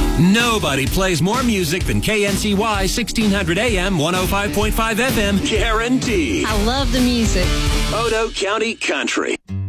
Nobody plays more music than KNCY 1600 AM, 105.5 FM, guaranteed. I love the music. Odo County Country.